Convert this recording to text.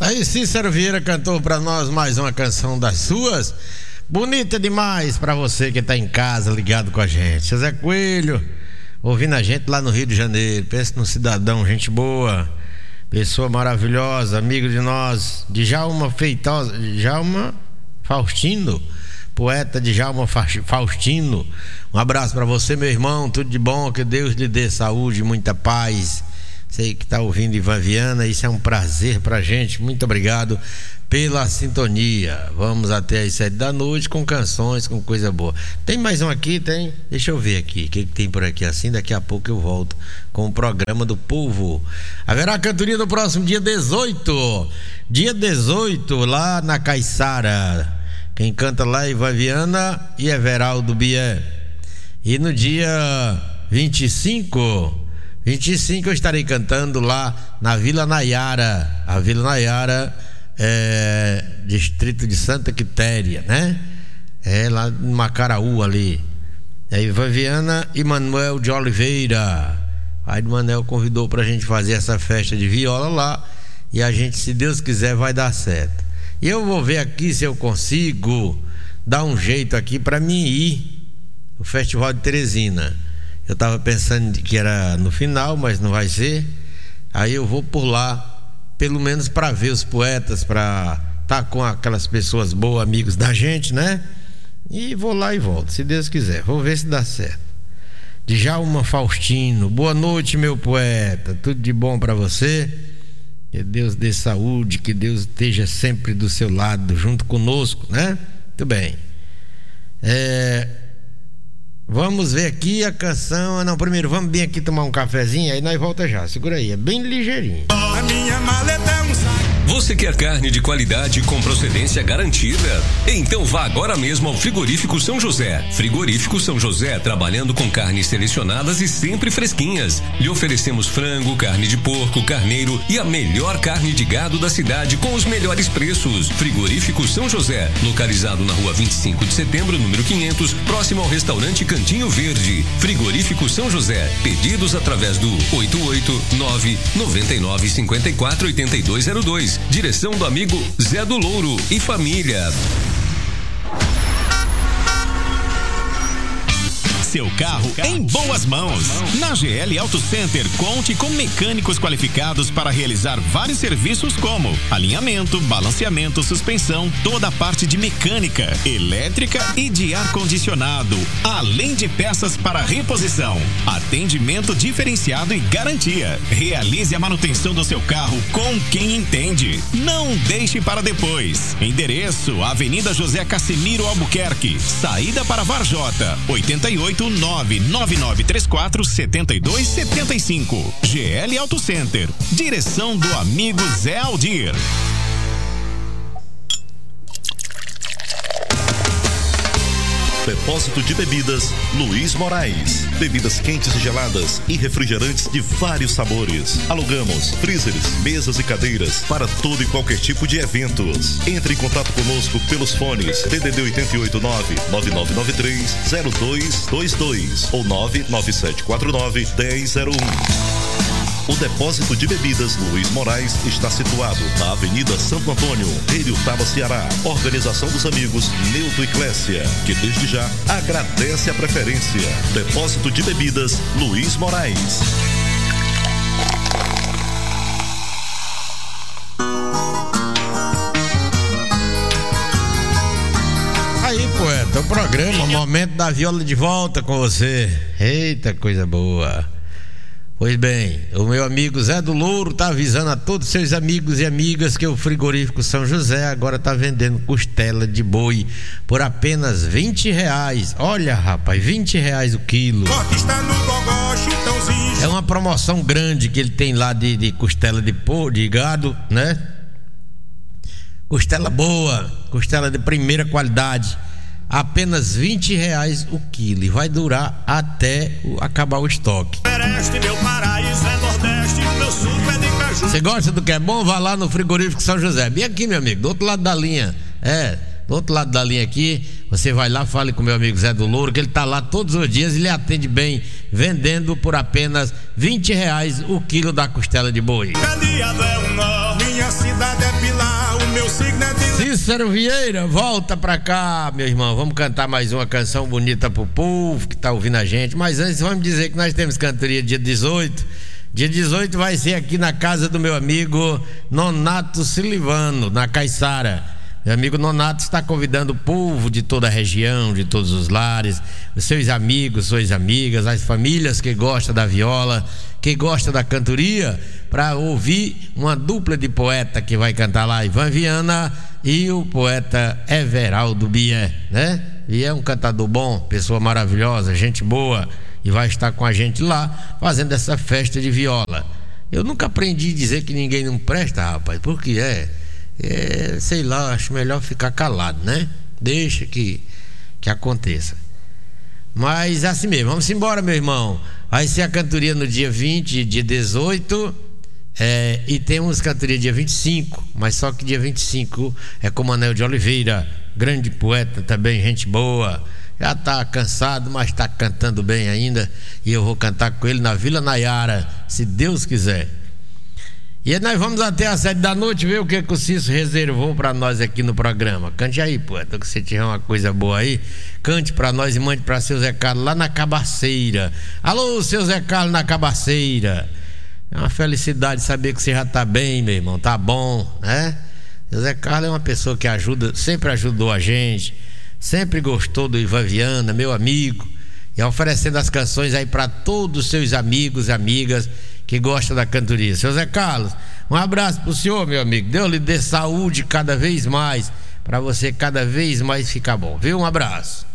Aí Cícero Vieira cantou pra nós mais uma canção das suas. Bonita demais pra você que tá em casa ligado com a gente. Seu Zé Coelho, ouvindo a gente lá no Rio de Janeiro. Pensa num cidadão, gente boa, pessoa maravilhosa, amigo de nós, Djalma Feitosa, Djalma Faustino, poeta Djalma Faustino. Um abraço pra você, meu irmão, tudo de bom, que Deus lhe dê saúde, muita paz. Sei que tá ouvindo Ivan Viana, isso é um prazer pra gente, muito obrigado pela sintonia. Vamos até às 7 da noite com canções, com coisa boa. Tem mais um aqui? Tem? Deixa eu ver aqui, o que tem por aqui assim, daqui a pouco eu volto com o programa do povo. Haverá cantoria no próximo dia 18, lá na Caiçara. Quem canta lá é Ivan Viana e Everaldo Bié. E no dia 25 eu estarei cantando lá na Vila Nayara. A Vila Nayara é distrito de Santa Quitéria, né? É lá em Macaraú ali. É Ivan Viana e Manuel de Oliveira. Aí o Manuel convidou pra gente fazer essa festa de viola lá. E a gente, se Deus quiser, vai dar certo. E eu vou ver aqui se eu consigo dar um jeito aqui pra mim ir o Festival de Teresina. Eu tava pensando que era no final, mas não vai ser. Aí eu vou por lá, pelo menos para ver os poetas, para estar com aquelas pessoas boas, amigos da gente, né? E vou lá e volto, se Deus quiser. Vou ver se dá certo. Djalma Faustino, boa noite, meu poeta. Tudo de bom para você. Que Deus dê saúde, que Deus esteja sempre do seu lado, junto conosco, né? Muito bem. Vamos ver aqui a canção. Não, primeiro vamos bem aqui tomar um cafezinho, aí nós volta já. Segura aí, é bem ligeirinho. A minha maleta é um saco. Você quer carne de qualidade com procedência garantida? Então vá agora mesmo ao Frigorífico São José. Frigorífico São José, trabalhando com carnes selecionadas e sempre fresquinhas. Lhe oferecemos frango, carne de porco, carneiro e a melhor carne de gado da cidade com os melhores preços. Frigorífico São José, localizado na rua 25 de setembro, número 500, próximo ao restaurante Cantinho Verde. Frigorífico São José. Pedidos através do 889-9954-8202. Direção do amigo Zé do Louro e família. Seu carro em boas mãos. Na GL Auto Center, conte com mecânicos qualificados para realizar vários serviços como alinhamento, balanceamento, suspensão, toda a parte de mecânica, elétrica e de ar-condicionado, além de peças para reposição. Atendimento diferenciado e garantia. Realize a manutenção do seu carro com quem entende. Não deixe para depois. Endereço: Avenida José Cassimiro Albuquerque, saída para Varjota, 889-9934-7275. GL Auto Center. Direção do amigo Zé Aldir. Depósito de Bebidas Luiz Moraes. Bebidas quentes e geladas e refrigerantes de vários sabores. Alugamos freezers, mesas e cadeiras para todo e qualquer tipo de eventos. Entre em contato conosco pelos fones DDD 889-9993-0222 ou 99749-1001. O Depósito de Bebidas Luiz Moraes está situado na Avenida Santo Antônio, Eriutaba, Ceará. Organização dos amigos Neuto e Clécia, que desde já agradece a preferência. Depósito de Bebidas Luiz Moraes. Aí, poeta, o programa Momento da Viola de volta com você. Eita, coisa boa. Pois bem, o meu amigo Zé do Louro tá avisando a todos seus amigos e amigas que o Frigorífico São José agora tá vendendo costela de boi por apenas R$20. Olha, rapaz, R$20 o quilo. É uma promoção grande que ele tem lá de costela de gado, né? Costela boa, costela de primeira qualidade. Apenas R$20 o quilo e vai durar até acabar o estoque. Você gosta do que é bom? Vá lá no Frigorífico São José, bem aqui, meu amigo, do outro lado da linha. Do outro lado da linha aqui, você vai lá, fale com meu amigo Zé do Louro, que ele tá lá todos os dias e ele atende bem, vendendo por apenas R$20 o quilo da costela de boi. cidade é Pilar, o meu signo é de... Cícero Vieira, volta pra cá, meu irmão. Vamos cantar mais uma canção bonita pro povo que tá ouvindo a gente. Mas antes, vamos dizer que nós temos cantoria dia 18. Dia 18 vai ser aqui na casa do meu amigo Nonato Silivano, na Caiçara. Meu amigo Nonato está convidando o povo de toda a região, de todos os lares, os seus amigos, suas amigas, as famílias que gostam da viola, que gostam da cantoria, para ouvir uma dupla de poeta que vai cantar lá, Ivan Viana e o poeta Everaldo Bié, né? E é um cantador bom, pessoa maravilhosa, gente boa, e vai estar com a gente lá fazendo essa festa de viola. Eu nunca aprendi a dizer que ninguém não presta, rapaz, porque sei lá, acho melhor ficar calado, né? Deixa que aconteça. Mas assim mesmo, vamos embora, meu irmão. Vai ser a cantoria no dia 20, dia 18, e temos cantoria dia 25, mas só que dia 25 é com Manel de Oliveira, grande poeta também, gente boa. Já tá cansado, mas tá cantando bem ainda, e eu vou cantar com ele na Vila Nayara, se Deus quiser. E aí nós vamos até às 7 da noite ver o que o Cício reservou pra nós aqui no programa. Cante aí, poeta, que você tiver uma coisa boa aí, cante pra nós e mande pra seu Zé Carlos lá na Cabaceira. Alô, seu Zé Carlos na Cabaceira. É uma felicidade saber que você já tá bem, meu irmão, tá bom, né? Seu Zé Carlos é uma pessoa que ajuda, sempre ajudou a gente, sempre gostou do Ivan Viana, meu amigo, e oferecendo as canções aí pra todos os seus amigos e amigas que gosta da cantoria. Seu Zé Carlos, um abraço pro senhor, meu amigo. Deus lhe dê saúde cada vez mais, para você cada vez mais ficar bom, viu? Um abraço.